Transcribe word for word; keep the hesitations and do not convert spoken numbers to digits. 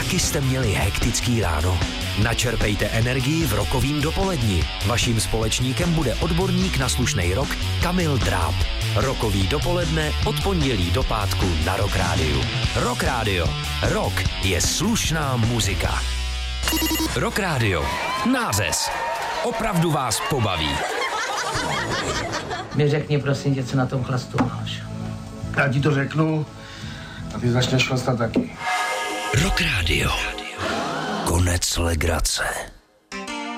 Taky jste měli hektický ráno? Načerpejte energii v rokovým dopoledni. Vaším společníkem bude odborník na slušnej rock Kamil Dráb. Rokový dopoledne od pondělí do pátku na Rock Rádiu. Rock Radio. Rock je slušná muzika. Rock Radio. Nářez. Opravdu vás pobaví. Mi řekni prosím tě, co na tom chlastu máš. Já ti to řeknu a ty začneš chlastat taky. Rock Radio. Konec legrace.